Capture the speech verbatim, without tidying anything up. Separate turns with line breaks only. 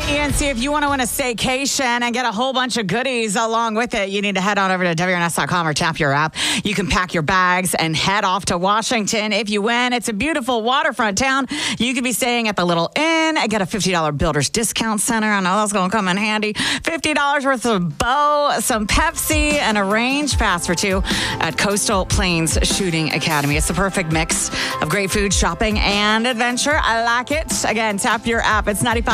E N C, if you want to win a staycation and get a whole bunch of goodies along with it, you need to head on over to W N S dot com or tap your app. You can pack your bags and head off to Washington. If you win, it's a beautiful waterfront town. You could be staying at the Little Inn and get a fifty dollars Builders Discount Center. I know that's going to come in handy. fifty dollars worth of bow, some Pepsi, and a range pass for two at Coastal Plains Shooting Academy. It's the perfect mix of great food, shopping, and adventure. I like it. Again, tap your app. It's ninety-five